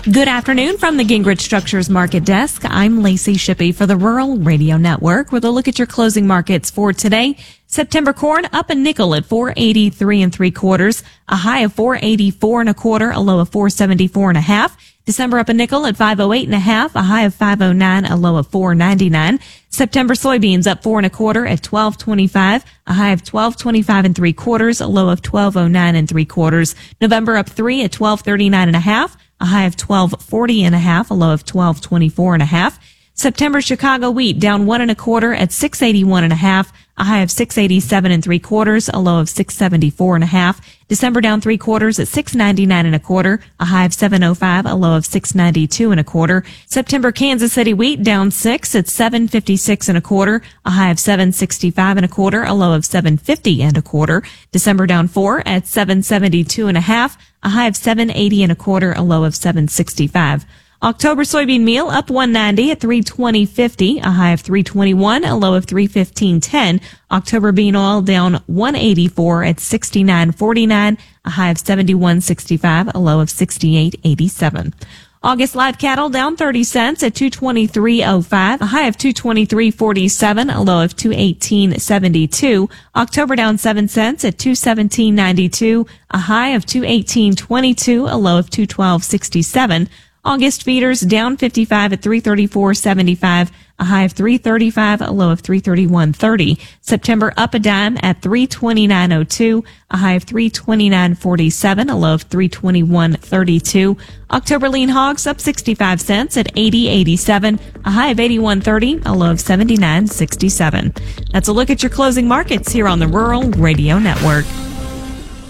Good afternoon from the Gingrich Structures Market Desk. I'm Lacey Shippey for the Rural Radio Network with a look at your closing markets for today. September corn up a nickel at 4.83 3/4, a high of 4.84 1/4, a low of 4.74 1/2. December up a nickel at 5.08 1/2, a high of 5.09, a low of 4.99. September soybeans up 4 1/4 at 12.25, a high of 12.25 3/4, a low of 12.09 3/4. November up 3 at 12.39 1/2. A high of 12.40 1/2, a low of 12.24 1/2. September Chicago wheat down 1 1/4 at 6.81 1/2, a high of 6.87 3/4, a low of 6.74 1/2. December down 3/4 at 6.99 1/4, a high of 7.05, a low of 6.92 1/4. September Kansas City wheat down 6 at 7.56 1/4, a high of 7.65 1/4, a low of 7.50 1/4. December down 4 at 7.72 1/2, a high of 7.80 1/4, a low of 7.65. October soybean meal up 1.90 at 3.20.50, a high of 3.21, a low of 3.15.10. October bean oil down 1.84 at 69.49, a high of 71.65, a low of 68.87. August live cattle down 30 cents at 223.05, a high of 223.47, a low of 218.72. October down 7 cents at 217.92, a high of 218.22, a low of 212.67. August feeders down 55 at 334.75, a high of 335, a low of 331.30. September up a dime at 329.02, a high of 329.47, a low of 321.32. October lean hogs up 65 cents at 80.87, a high of 81.30, a low of 79.67. That's a look at your closing markets here on the Rural Radio Network.